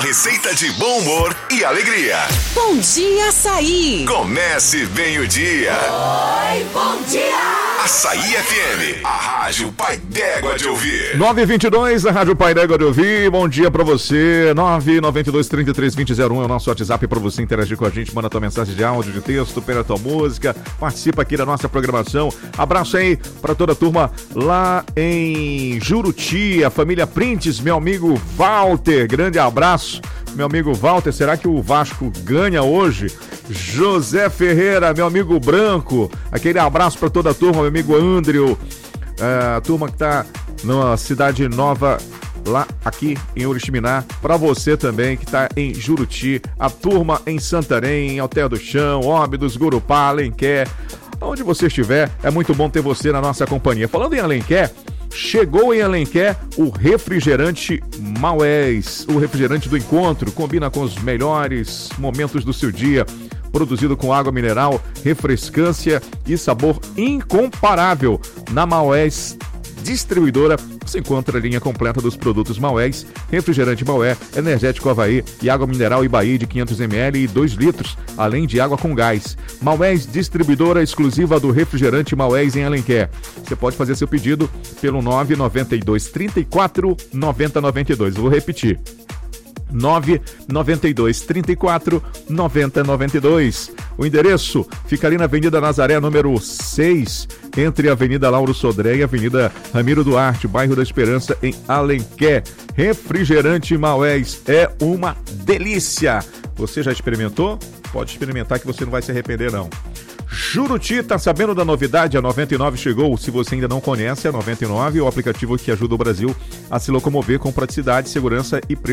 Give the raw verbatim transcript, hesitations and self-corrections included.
receita de bom humor e alegria. Bom dia, Açaí. Comece bem o dia. Oi, bom dia. Açaí F M, a rádio pai d'égua de ouvir. nove e vinte e dois, a rádio pai d'égua de ouvir. Bom dia pra você. nove nove dois, trinta e três, vinte, zero um é o nosso WhatsApp pra você interagir com a gente. Manda tua mensagem de áudio, de texto, pela tua música. Participa aqui da nossa programação. Abraço aí pra toda a turma lá em Juruti, a família Printes, meu amigo Walter. Grande abraço, meu amigo Walter. Será que o Vasco ganha hoje? José Ferreira, meu amigo Branco. Aquele abraço pra toda a turma, meu amigo Andrew. É, a turma que tá na Cidade Nova, lá aqui em Oriximiná, para você também que tá em Juruti, a turma em Santarém, Alter do Chão, Óbidos, Gurupá, Alenquer, onde você estiver, é muito bom ter você na nossa companhia. Falando em Alenquer, chegou em Alenquer o refrigerante Maués, o refrigerante do encontro, combina com os melhores momentos do seu dia. Produzido com água mineral, refrescância e sabor incomparável. Na Maués Distribuidora, você encontra a linha completa dos produtos Maués, refrigerante Maué, energético Havaí e água mineral Ibaí de quinhentos mililitros e dois litros, além de água com gás. Maués Distribuidora exclusiva do refrigerante Maués em Alenquer. Você pode fazer seu pedido pelo nove nove dois, trinta e quatro, noventa, noventa e dois. Vou repetir. nove nove dois, trinta e quatro, noventa, noventa e dois. O endereço fica ali na Avenida Nazaré, número seis, entre a Avenida Lauro Sodré e a Avenida Ramiro Duarte, bairro da Esperança, em Alenquer. Refrigerante Maués é uma delícia. Você já experimentou? Pode experimentar que você não vai se arrepender, não. Juruti, tá sabendo da novidade? A noventa e nove chegou. Se você ainda não conhece, a noventa e nove é o aplicativo que ajuda o Brasil a se locomover com praticidade, segurança e preço.